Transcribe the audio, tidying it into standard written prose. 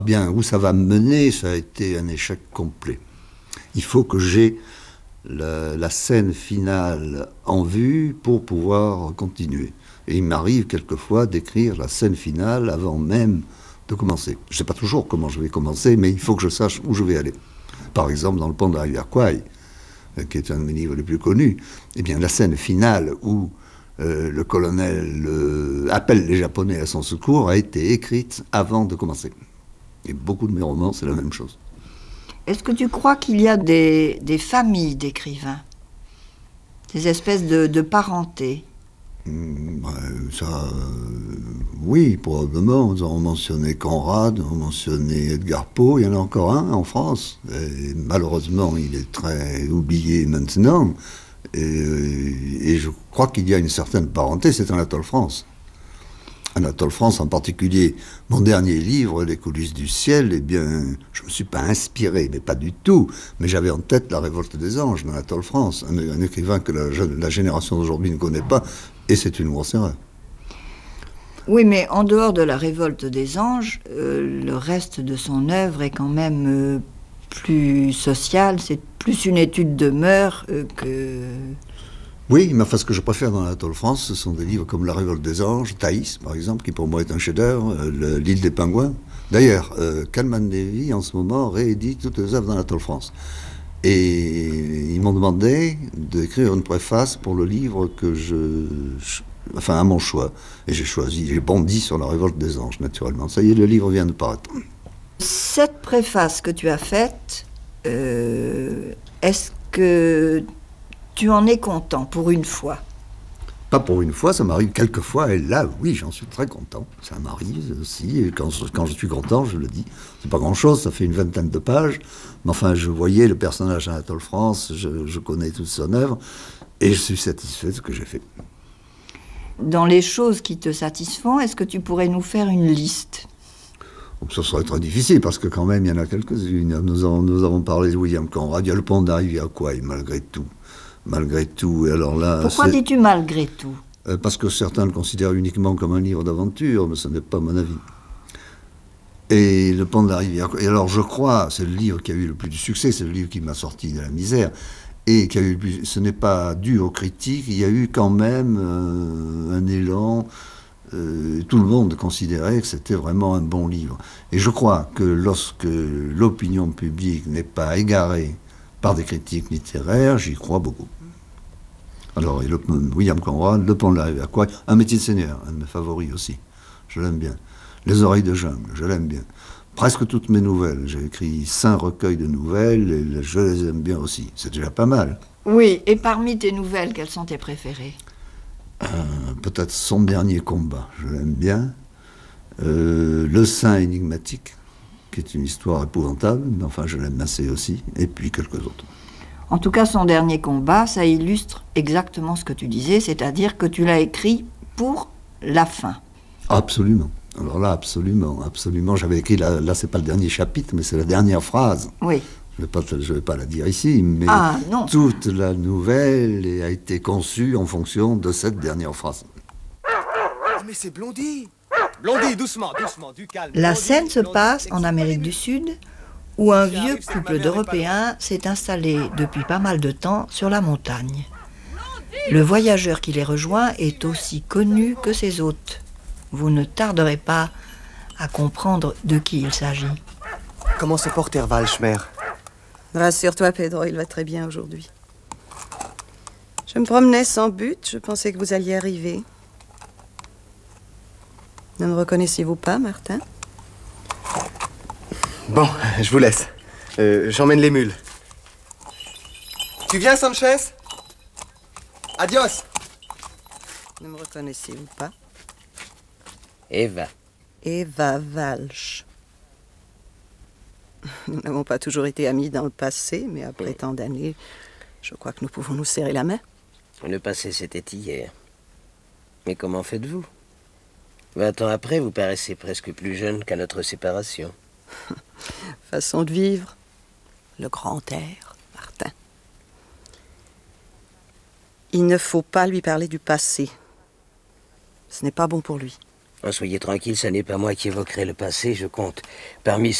Bien, où ça va me mener, ça a été un échec complet. Il faut que j'ai la scène finale en vue pour pouvoir continuer. Et il m'arrive quelquefois d'écrire la scène finale avant même de commencer. Je ne sais pas toujours comment je vais commencer, mais il faut que je sache où je vais aller. Par exemple, dans Le Pont de la rivière Kwai, qui est un de mes livres les plus connus, eh bien, la scène finale où le colonel appelle les Japonais à son secours a été écrite avant de commencer. Et beaucoup de mes romans, c'est la même chose. Est-ce que tu crois qu'il y a des familles d'écrivains? Des espèces de parentés? Oui, probablement. Nous avons mentionné Conrad, nous avons mentionné Edgar Poe, il y en a encore un en France. Et malheureusement, il est très oublié maintenant. Et je crois qu'il y a une certaine parenté, c'est Anatole France. Anatole France en particulier. Mon dernier livre, Les coulisses du ciel, eh bien, je ne me suis pas inspiré, mais pas du tout, mais j'avais en tête La révolte des anges d'Anatole France, un écrivain que la génération d'aujourd'hui ne connaît pas, et c'est une grosse erreur. Oui, mais en dehors de La révolte des anges, le reste de son œuvre est quand même plus social, c'est plus une étude de mœurs que... Oui, mais enfin, ce que je préfère dans Anatole France, ce sont des livres comme La révolte des anges, Thaïs, par exemple, qui pour moi est un chef-d'œuvre, L'île des pingouins. D'ailleurs, Kalman Levy, en ce moment, réédite toutes les œuvres d'Anatole France. Et ils m'ont demandé d'écrire une préface pour le livre que enfin, à mon choix. Et j'ai bondi sur La révolte des anges, naturellement. Ça y est, le livre vient de paraître. Cette préface que tu as faite, est-ce que tu en es content pour une fois? Pas pour une fois, ça m'arrive quelques fois, et là, oui, j'en suis très content. Ça m'arrive aussi, et quand je suis content, je le dis. C'est pas grand-chose, ça fait une vingtaine de pages, mais enfin, je voyais le personnage d'Anatole France, je connais toute son œuvre, et je suis satisfait de ce que j'ai fait. Dans les choses qui te satisfont, est-ce que tu pourrais nous faire une liste? Donc, ce serait très difficile, parce que quand même, il y en a quelques-unes. Nous avons parlé de William Conrad, il y a Le Pont de la rivière Kwai, malgré tout. Malgré tout, et alors là... Pourquoi dis-tu malgré tout? Parce que certains le considèrent uniquement comme un livre d'aventure, mais ce n'est pas mon avis. Et Le Pont de la rivière... Et alors je crois, c'est le livre qui a eu le plus de succès, c'est le livre qui m'a sorti de la misère, et qui a eu ce n'est pas dû aux critiques, il y a eu quand même un élan, tout le monde considérait que c'était vraiment un bon livre. Et je crois que lorsque l'opinion publique n'est pas égarée par des critiques littéraires, j'y crois beaucoup. Alors, William Conrad, Le Pont de la rivière Kwai, Un métier de seigneur, un de mes favoris aussi, je l'aime bien. Les oreilles de jungle, je l'aime bien. Presque toutes mes nouvelles, j'ai écrit 5 recueils de nouvelles, et je les aime bien aussi, c'est déjà pas mal. Oui, et parmi tes nouvelles, quelles sont tes préférées? Peut-être Son dernier combat, je l'aime bien. Le Saint énigmatique, qui est une histoire épouvantable, mais enfin je l'aime assez aussi, et puis quelques autres. En tout cas, Son dernier combat, ça illustre exactement ce que tu disais, c'est-à-dire que tu l'as écrit pour la fin. Absolument. Alors là, absolument. J'avais écrit, là c'est pas le dernier chapitre, mais c'est la dernière phrase. Oui. Je ne vais pas la dire ici, mais toute la nouvelle a été conçue en fonction de cette dernière phrase. Oh, mais c'est Blondie! Blondie, doucement, du calme. La Blondie, scène se Blondie, passe en Amérique du Sud, où un vieux couple d'Européens s'est installé depuis pas mal de temps sur la montagne. Le voyageur qui les rejoint est aussi connu que ses hôtes. Vous ne tarderez pas à comprendre de qui il s'agit. Comment se porte Herval, Schmer? Rassure-toi, Pedro, il va très bien aujourd'hui. Je me promenais sans but, je pensais que vous alliez arriver. Ne me reconnaissez-vous pas, Martin? Bon, je vous laisse. J'emmène les mules. Tu viens, Sanchez? Adios! Ne me reconnaissez-vous pas? Eva. Eva Walsh. Nous n'avons pas toujours été amis dans le passé, mais après tant d'années, je crois que nous pouvons nous serrer la main. Le passé, c'était hier. Mais comment faites-vous? 20 ans après, vous paraissez presque plus jeune qu'à notre séparation. Façon de vivre. Le grand air, Martin. Il ne faut pas lui parler du passé. Ce n'est pas bon pour lui. Oh, soyez tranquille, ce n'est pas moi qui évoquerai le passé, je compte. Parmi